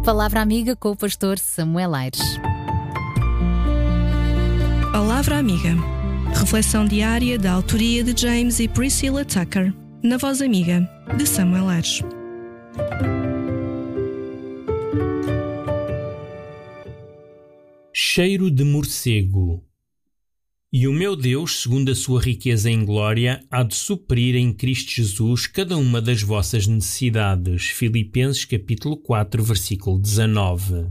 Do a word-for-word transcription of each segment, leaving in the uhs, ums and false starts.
Palavra Amiga com o pastor Samuel Aires. Palavra Amiga. Reflexão diária da autoria de James e Priscilla Tucker, na Voz Amiga, de Samuel Aires. Cheiro de morcego. E o meu Deus, segundo a sua riqueza em glória, há de suprir em Cristo Jesus cada uma das vossas necessidades. Filipenses capítulo quatro, versículo dezanove.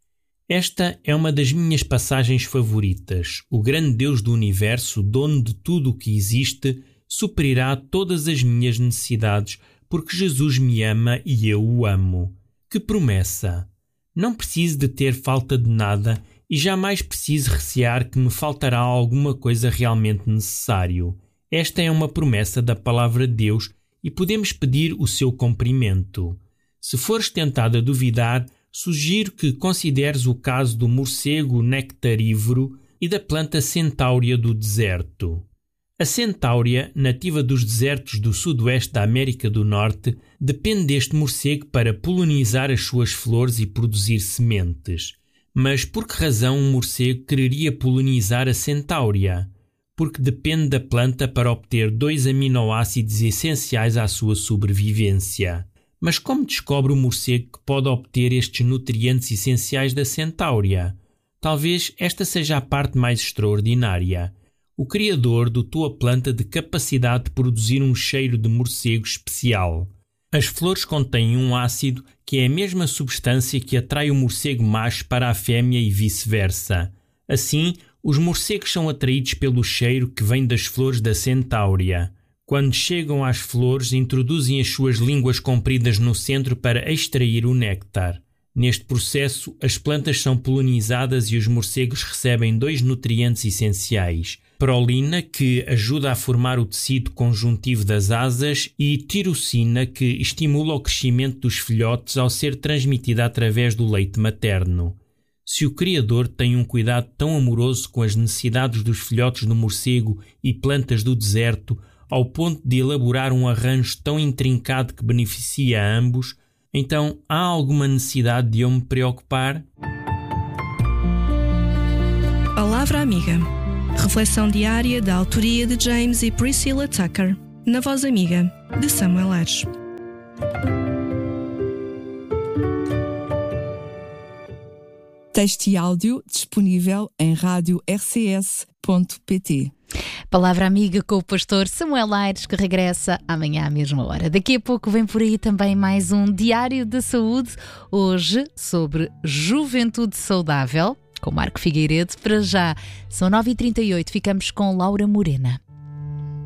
Esta é uma das minhas passagens favoritas. O grande Deus do universo, dono de tudo o que existe, suprirá todas as minhas necessidades, porque Jesus me ama e eu o amo. Que promessa! Não preciso de ter falta de nada e jamais preciso recear que me faltará alguma coisa realmente necessário. Esta é uma promessa da palavra de Deus e podemos pedir o seu cumprimento. Se fores tentado a duvidar, sugiro que consideres o caso do morcego nectarívoro e da planta centáurea do deserto. A centáurea, nativa dos desertos do sudoeste da América do Norte, depende deste morcego para polinizar as suas flores e produzir sementes. Mas por que razão um morcego quereria polinizar a centáurea? Porque depende da planta para obter dois aminoácidos essenciais à sua sobrevivência. Mas como descobre o morcego que pode obter estes nutrientes essenciais da centáurea? Talvez esta seja a parte mais extraordinária. O Criador dotou a planta de capacidade de produzir um cheiro de morcego especial. As flores contêm um ácido que é a mesma substância que atrai o morcego macho para a fêmea e vice-versa. Assim, os morcegos são atraídos pelo cheiro que vem das flores da centáurea. Quando chegam às flores, introduzem as suas línguas compridas no centro para extrair o néctar. Neste processo, as plantas são polinizadas e os morcegos recebem dois nutrientes essenciais: prolina, que ajuda a formar o tecido conjuntivo das asas, e tirosina, que estimula o crescimento dos filhotes ao ser transmitida através do leite materno. Se o Criador tem um cuidado tão amoroso com as necessidades dos filhotes do morcego e plantas do deserto, ao ponto de elaborar um arranjo tão intrincado que beneficia a ambos, então há alguma necessidade de eu me preocupar? Palavra Amiga. Reflexão diária da autoria de James e Priscilla Tucker, na Voz Amiga, de Samuel Aires. Texto e áudio disponível em rádio r c s ponto p t. Palavra Amiga com o pastor Samuel Aires, que regressa amanhã à mesma hora. Daqui a pouco vem por aí também mais um Diário da Saúde, hoje sobre juventude saudável, com Marco Figueiredo. Para já, são nove e trinta e oito, ficamos com Laura Morena.